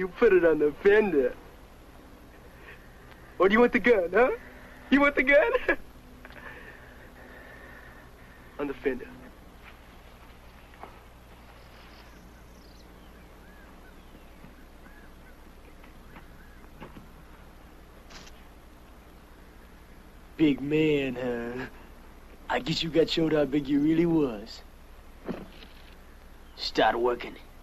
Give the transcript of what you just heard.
you put it on the fender. Or do you want the gun, huh? You want the gun? On the fender. Big man, huh? I guess you got showed how big you really was. Start working.